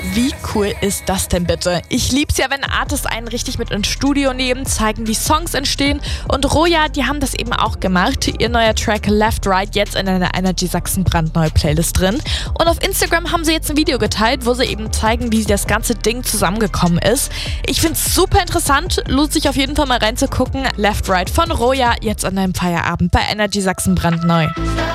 Wie cool ist das denn bitte? Ich lieb's ja, wenn Artists einen richtig mit ins Studio nehmen, zeigen, wie Songs entstehen. Und Roja, die haben das eben auch gemacht. Ihr neuer Track Left Right jetzt in einer Energy Sachsen brandneue Playlist drin. Und auf Instagram haben sie jetzt ein Video geteilt, wo sie eben zeigen, wie das ganze Ding zusammengekommen ist. Ich find's super interessant, lohnt sich auf jeden Fall mal reinzugucken. Left Right von Roja jetzt an deinem Feierabend bei Energy Sachsen brandneu.